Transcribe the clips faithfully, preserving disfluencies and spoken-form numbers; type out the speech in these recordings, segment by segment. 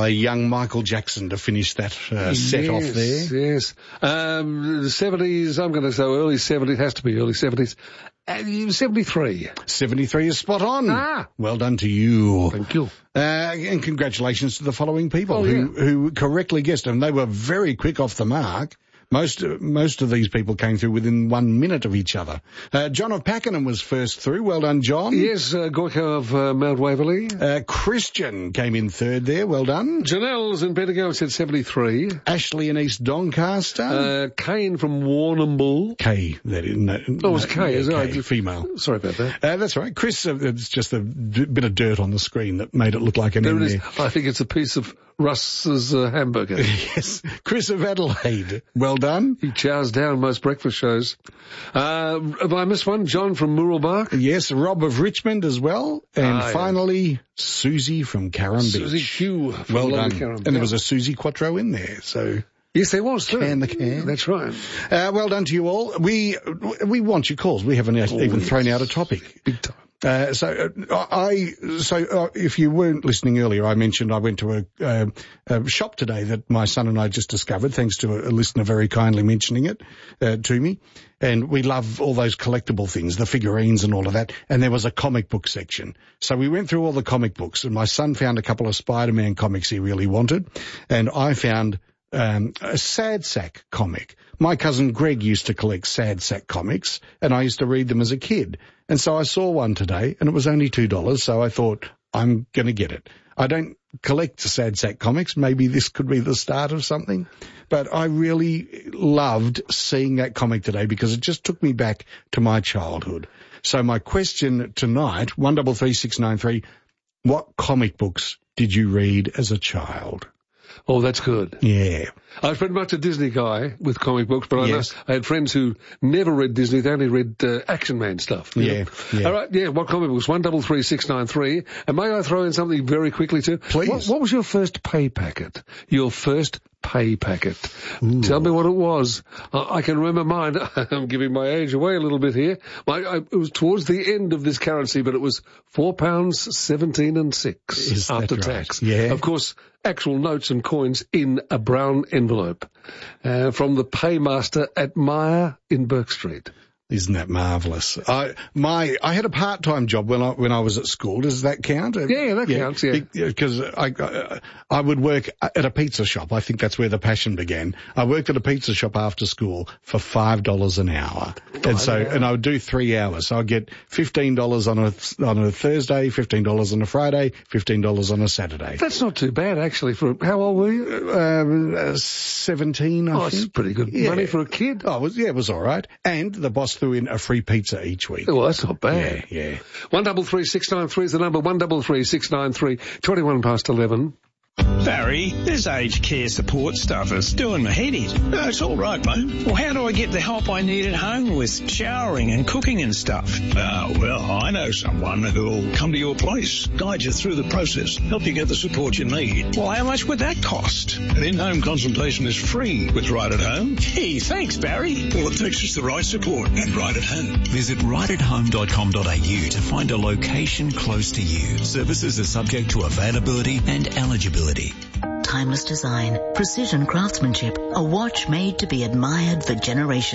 by young Michael Jackson to finish that uh, set yes, off there. Yes, um, the seventies, I'm going to say early seventies, has to be early seventies. Uh, seventy-three. seventy-three is spot on. Ah. Well done to you. Thank you. Uh, and congratulations to the following people oh, who, yeah. who correctly guessed, and they were very quick off the mark. Most most of these people came through within one minute of each other. Uh, John of Pakenham was first through. Well done, John. Yes, uh, Gorko of uh, Mount Waverley. Uh, Christian came in third there. Well done. Janelle's in Bendigo said seventy-three. Ashley in East Doncaster. Uh, Kane from Warrnambool. K, that is. No, oh, it was K, yeah, is K, it? Female. Sorry about that. Uh, that's right. Chris, uh, it's just a d- bit of dirt on the screen that made it look like an There M it is. there. I think it's a piece of Russ's uh, hamburger. Yes. Chris of Adelaide. Well done. He chows down most breakfast shows. Uh, have I missed one? John from Mooralbark? Yes, Rob of Richmond as well. And Ah, finally, yes. Susie from Carrum Beach. Susie Q. From well London done. Carrum. And there was a Susie Quattro in there, so... Yes, there was, too. Can the can. That's right. Uh, well done to you all. We we want your calls. We haven't Oh, even yes. thrown out a topic. Big time. Uh, so uh, I so uh, if you weren't listening earlier, I mentioned I went to a, uh, a shop today that my son and I just discovered, thanks to a, a listener very kindly mentioning it uh, to me. And we love all those collectible things, the figurines and all of that. And there was a comic book section. So we went through all the comic books, and my son found a couple of Spider-Man comics he really wanted, and I found Um, a Sad Sack comic. My cousin Greg used to collect Sad Sack comics, and I used to read them as a kid. And so I saw one today, and it was only two dollars, so I thought, I'm going to get it. I don't collect Sad Sack comics. Maybe this could be the start of something. But I really loved seeing that comic today because it just took me back to my childhood. So my question tonight, one double three six nine three, what comic books did you read as a child? Oh, that's good. Yeah. I was pretty much a Disney guy with comic books, but I, Yes. know, I had friends who never read Disney. They only read uh, Action Man stuff. you Yeah, know. yeah. All right, yeah, what comic books? one double three six nine three. And may I throw in something very quickly too? Please. What, what was your first pay packet? Your first pay packet. Ooh. Tell me what it was. I, I can remember mine. I'm giving my age away a little bit here. My, I, it was towards the end of this currency, but it was four pounds seventeen and six Is that after right? tax. Yeah. Of course, actual notes and coins in a brown envelope uh, from the paymaster at Myer in Burke Street. Isn't that marvellous? I my I had a part-time job when I when I was at school. Does that count? Yeah, that counts, yeah. Because I, I I would work at a pizza shop. I think that's where the passion began. I worked at a pizza shop after school for five dollars an hour, and so and I would do three hours. So I'd get fifteen dollars on a on a Thursday, fifteen dollars on a Friday, fifteen dollars on a Saturday. That's not too bad, actually. For how old were you? Um, uh, seventeen, I Oh, think. it's pretty good Yeah. money for a kid. Oh, it was, yeah, it was all right. And the boss threw in a free pizza each week. Well, that's not bad. Yeah, yeah. One double three six nine three is the number. One double three six nine three. Twenty-one past eleven. Barry, this aged care support stuff is doing my head in. No, it's all right, mate. Well, how do I get the help I need at home with showering and cooking and stuff? Oh, well, I know someone who'll come to your place, guide you through the process, help you get the support you need. Well, how much would that cost? An in-home consultation is free with Right at Home. Gee, thanks, Barry. All it takes is the right support and Right at Home. Visit right at home dot com dot a u to find a location close to you. Services are subject to availability and eligibility. Timeless design, precision craftsmanship, a watch made to be admired for generations.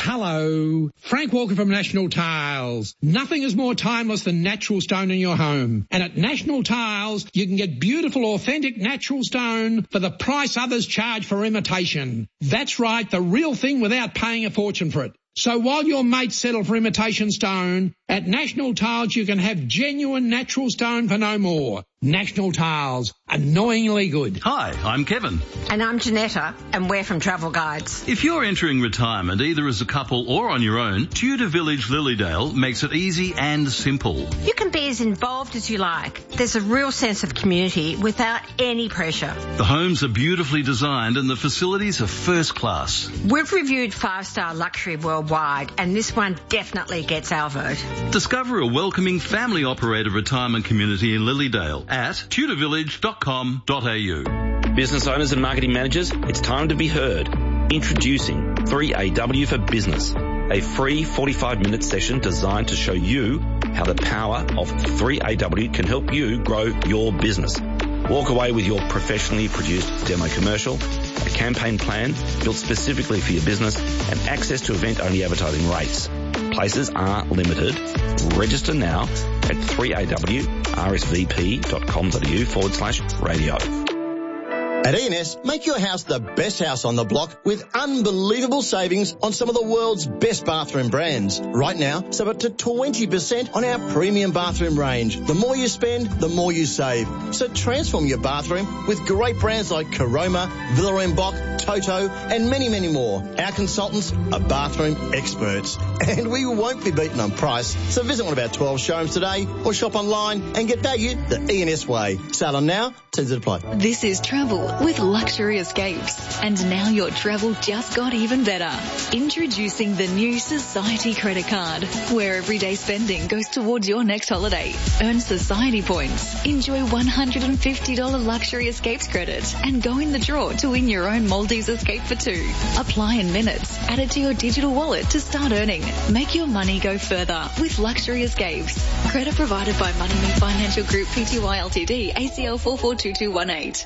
Hello, Frank Walker from National Tiles. Nothing is more timeless than natural stone in your home. And at National Tiles, you can get beautiful, authentic natural stone for the price others charge for imitation. That's right, the real thing without paying a fortune for it. So while your mates settle for imitation stone, at National Tiles you can have genuine natural stone for no more. National Tiles, annoyingly good. Hi, I'm Kevin. And I'm Janetta, and we're from Travel Guides. If you're entering retirement either as a couple or on your own, Tudor Village Lilydale makes it easy and simple. You can be as involved as you like. There's a real sense of community without any pressure. The homes are beautifully designed and the facilities are first class. We've reviewed five-star luxury worldwide, and this one definitely gets our vote. Discover a welcoming family-operated retirement community in Lilydale at tudor village dot com dot a u. Business owners and marketing managers, it's time to be heard. Introducing three A W for Business, a free forty-five minute session designed to show you how the power of three A W can help you grow your business. Walk away with your professionally produced demo commercial, a campaign plan built specifically for your business, and access to event-only advertising rates. Places are limited. Register now at three A W R S V P dot com dot A U forward slash radio. At E and S, make your house the best house on the block with unbelievable savings on some of the world's best bathroom brands. Right now, save up to twenty percent on our premium bathroom range. The more you spend, the more you save. So transform your bathroom with great brands like Caroma, Villa en Bock, Toto, and many, many more. Our consultants are bathroom experts, and we won't be beaten on price. So visit one of our twelve showrooms today or shop online and get value the E and S way. Sale on now, terms apply. This is Travel with Luxury Escapes. And now your travel just got even better. Introducing the new Society Credit Card, where everyday spending goes towards your next holiday. Earn Society points, enjoy one hundred fifty dollars Luxury Escapes credit, and go in the draw to win your own Maldives escape for two. Apply in minutes. Add it to your digital wallet to start earning. Make your money go further with Luxury Escapes. Credit provided by MoneyMe Financial Group Pty Ltd, A C L four four two two one eight.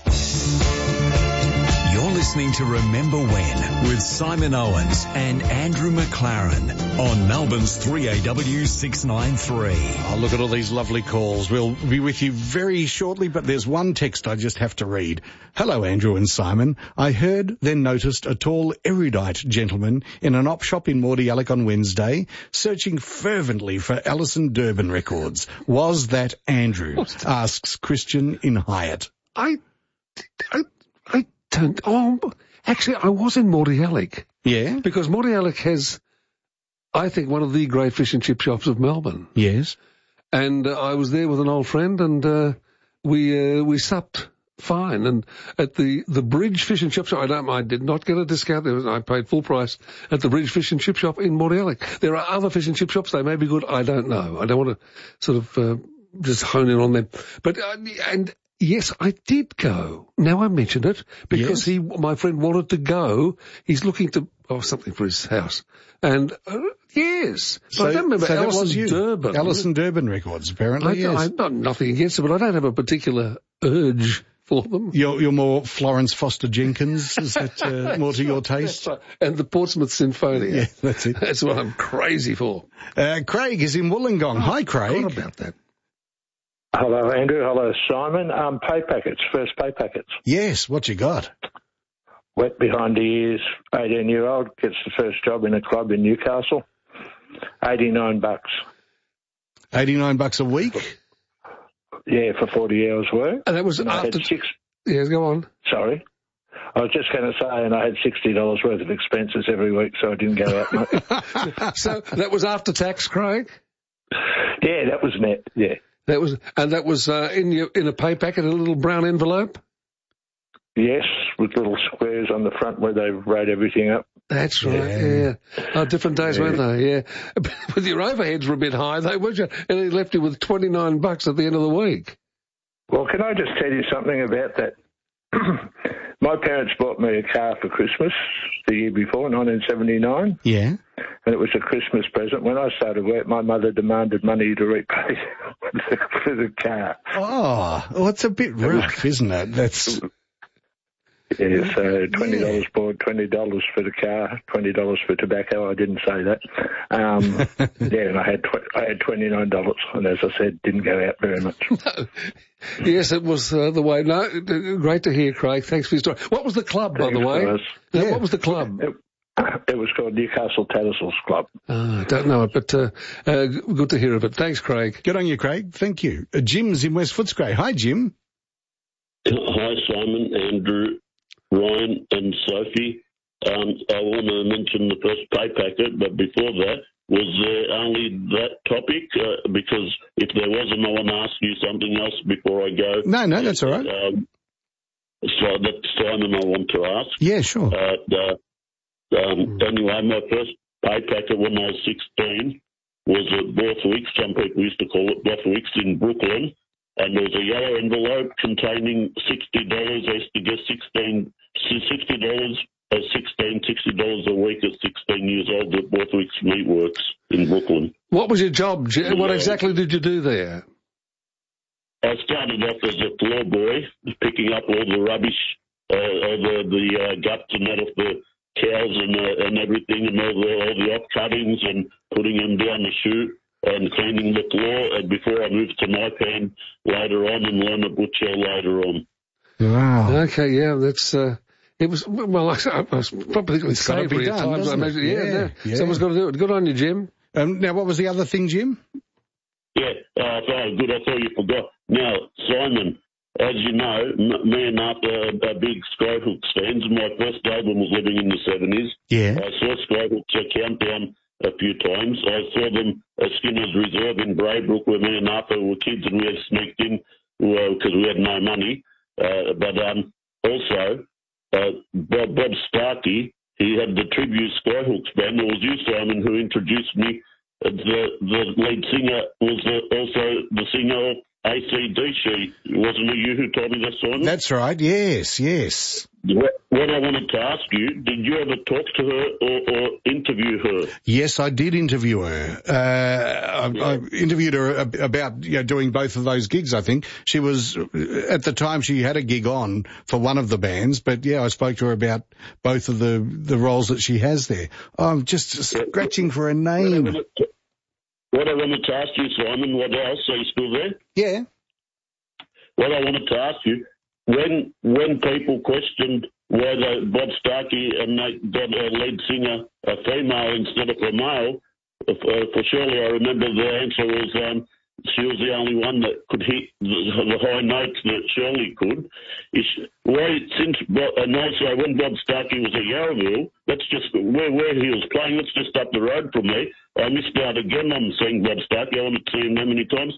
You're listening to Remember When with Simon Owens and Andrew McLaren on Melbourne's three A W six ninety-three. Oh, look at all these lovely calls. We'll be with you very shortly, but there's one text I just have to read. Hello, Andrew and Simon. I heard, then noticed a tall, erudite gentleman in an op shop in Mordialloc on Wednesday, searching fervently for Alison Durbin records. Was that Andrew? Asks Christian in Hyatt. I, I, I don't, oh, actually, I was in Mordialloc. Yeah? Because Mordialloc has, I think, one of the great fish and chip shops of Melbourne. Yes. And uh, I was there with an old friend, and uh, we uh, we supped fine. And at the, the Bridge Fish and Chip Shop, I don't, I did not get a discount. There was, I paid full price at the Bridge Fish and Chip Shop in Mordialloc. There are other fish and chip shops. They may be good. I don't know. I don't want to sort of uh, just hone in on them. But, uh, and... Yes, I did go. Now I mention it because yes. he, my friend wanted to go. He's looking to, oh, something for his house. And, uh, yes. So, I don't remember so Alison Durbin. Alison Durbin records, apparently, I, yes. I, I've got nothing against it, but I don't have a particular urge for them. You're, you're more Florence Foster Jenkins? Is that uh, more to your taste? Right. And the Portsmouth Sinfonia. Yeah, that's it. That's what I'm crazy for. Uh, Craig is in Wollongong. Oh, Hi, Craig. What about that? Hello, Andrew. Hello, Simon. Um, pay packets, first pay packets. Yes, what you got? Wet behind the ears, eighteen-year-old, gets the first job in a club in Newcastle. eighty-nine bucks. eighty-nine bucks a week? Yeah, for forty hours work. And that was and after... I had six... Yeah, go on. Sorry. I was just going to say, and I had sixty dollars worth of expenses every week, so I didn't go out much. So that was after tax, Craig? Yeah, that was net, yeah. That was, and that was uh, in your in a pay packet, a little brown envelope? Yes, with little squares on the front where they wrote everything up. That's right, yeah. yeah. Oh, different days, yeah. weren't they? Yeah. But your overheads were a bit high, though, weren't you? And he left you with twenty-nine bucks at the end of the week. Well, can I just tell you something about that? My parents bought me a car for Christmas the year before, nineteen seventy-nine. Yeah. And it was a Christmas present. When I started work, my mother demanded money to repay for the car. Oh, well, it's a bit rough, isn't it? That's... Yeah, so twenty dollars yeah. board, twenty dollars for the car, twenty dollars for tobacco. I didn't say that. Um, yeah, and I had tw- I had twenty-nine dollars, and as I said, didn't go out very much. No. Yes, it was uh, the way. No, great to hear, Craig. Thanks for your story. What was the club, Thanks, by the way? Yeah. What was the club? It, it was called Newcastle Tattersalls Club. Oh, I don't know it, but uh, uh, good to hear of it. Thanks, Craig. Good on you, Craig. Thank you. Uh, Jim's in West Footscray. Hi, Jim. Hi, Simon, Andrew, Ryan and Sophie. Um, I want to mention the first pay packet, but before that, was there only that topic? Uh, because if there wasn't, I want to ask you something else before I go. No, no, that's all right. Um, so that's Simon I want to ask. Yeah, sure. Uh, the, um, anyway, my first pay packet when I was sixteen was at Borthwick. Some people used to call it Borthwick's in Brooklyn. And there was a yellow envelope containing sixty dollars. I used to get sixteen, sixty dollars at sixteen, sixty dollars a week at sixteen years old at Borthwick's Meatworks in Brooklyn. What was your job? What exactly did you do there? I started off as a floor boy, picking up all the rubbish, uh, all the, the uh, guts and that off the cows and uh, and everything, and all the, all the off cuttings, and putting them down the chute and cleaning the floor, and before I moved to my pen later on and learned the butcher later on. Wow. Okay, yeah, that's... Uh... It was, well, I, I was probably savoury at times, I imagine. Yeah, yeah, yeah. Someone's got to do it. Good on you, Jim. Um, now, what was the other thing, Jim? Yeah, uh, oh, good. I thought you forgot. Now, Simon, as you know, m- me and Arthur are big Skyhooks fans. My first album was living in the seventies. Yeah. I saw Skyhooks at Countdown a few times. I saw them at Skinner's Reserve in Braybrook where me and Arthur were kids and we had sneaked in because we had no money. Uh, but um, also... Uh, Bob, Bob Starkey, he had the tribute Skyhooks band. It was you, Simon, who introduced me. Uh, the the lead singer was uh, also the singer of A C D C. Wasn't it you who told me that, Simon? That's right, yes, yes. What, what I wanted to ask you, did you ever talk to her or, or interview her? Yes, I did interview her. Uh, I, yeah. I interviewed her about you know, doing both of those gigs, I think. She was, at the time, she had a gig on for one of the bands, but yeah, I spoke to her about both of the, the roles that she has there. I'm just scratching for a name. What I, to, what I wanted to ask you, Simon, what else? Are you still there? Yeah. What I wanted to ask you, When when people questioned why the Bob Starkey and they got a lead singer a female instead of a male, uh, for Shirley, I remember the answer was um, she was the only one that could hit the, the high notes that Shirley could. Is, why since and also when Bob Starkey was at Yarraville, that's just where where he was playing. That's just up the road from me. I missed out again on seeing Bob Starkey. I wanted to see him that many times.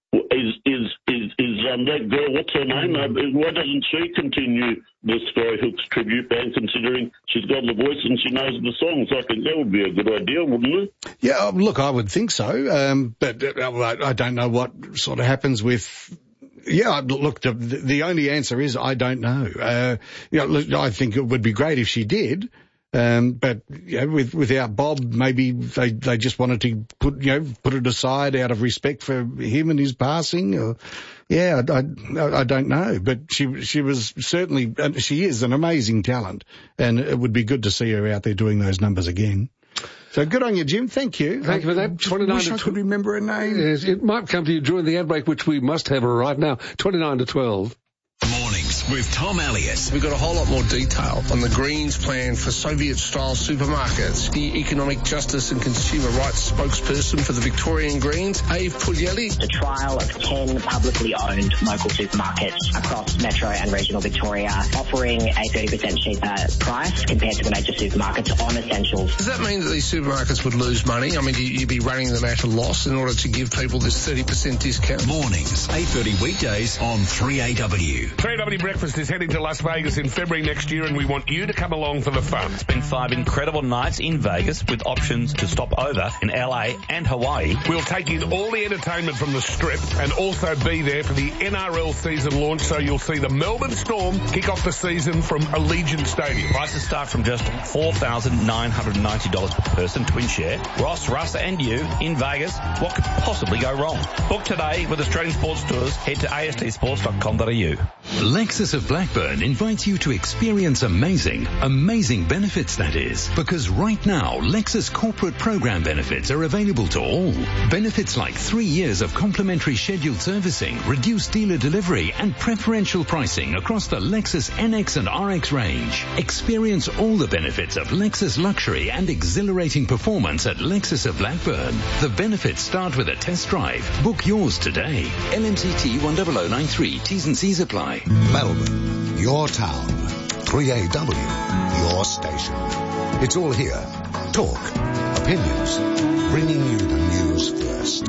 Is is is is um, that girl? What's her name? Uh, why doesn't she continue the Skyhooks tribute band? Considering she's got the voice and she knows the songs, I think that would be a good idea, wouldn't it? Yeah, look, I would think so. Um, but uh, I don't know what sort of happens with. Yeah, look, the, the only answer is I don't know. Uh, you know, look, I think it would be great if she did. Um, but you know, with, without Bob, maybe they, they just wanted to put, you know, put it aside out of respect for him and his passing. Or, yeah, I, I, I don't know, but she, she was certainly, she is an amazing talent, and it would be good to see her out there doing those numbers again. So good on you, Jim. Thank you. Thank you for that. twenty-nine wish to I could remember her name. Yes, it might come to you during the ad break, which we must have her right now. twenty-nine to twelve. Mornings with Tom Elliott. We've got a whole lot more detail on the Greens plan for Soviet-style supermarkets. The Economic Justice and Consumer Rights spokesperson for the Victorian Greens, Ave Puglielli. The trial of ten publicly owned local supermarkets across metro and regional Victoria, offering a thirty percent cheaper price compared to the major supermarkets on essentials. Does that mean that these supermarkets would lose money? I mean, you'd be running them at a loss in order to give people this thirty percent discount? Mornings, eight thirty weekdays on three A W. three A W Breakfast is heading to Las Vegas in February next year, and we want you to come along for the fun. Spend five incredible nights in Vegas with options to stop over in L A and Hawaii. We'll take in all the entertainment from the Strip and also be there for the N R L season launch, so you'll see the Melbourne Storm kick off the season from Allegiant Stadium. Prices start from just four thousand nine hundred ninety dollars per person, twin share. Ross, Russ and you in Vegas. What could possibly go wrong? Book today with Australian Sports Tours. Head to a s t sports dot com dot a u. Lexus of Blackburn invites you to experience amazing, amazing benefits, that is. Because right now, Lexus corporate program benefits are available to all. Benefits like three years of complimentary scheduled servicing, reduced dealer delivery, and preferential pricing across the Lexus N X and R X range. Experience all the benefits of Lexus luxury and exhilarating performance at Lexus of Blackburn. The benefits start with a test drive. Book yours today. L M C T one zero zero nine three. T's and C's apply. Melbourne, your town. three A W, your station. It's all here. Talk, opinions, bringing you the news first,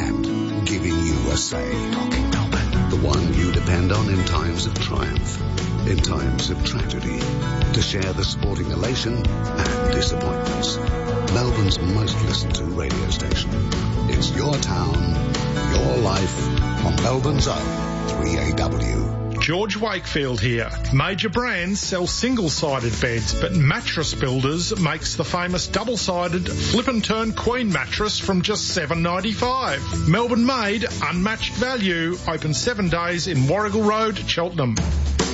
and giving you a say. Talking Melbourne. The one you depend on in times of triumph, in times of tragedy, to share the sporting elation and disappointments. Melbourne's most listened to radio station. It's your town, your life, on Melbourne's own three A W. George Wakefield here. Major brands sell single-sided beds, but Mattress Builders makes the famous double-sided flip and turn queen mattress from just seven dollars ninety-five. Melbourne made, unmatched value, open seven days in Warrigal Road, Cheltenham.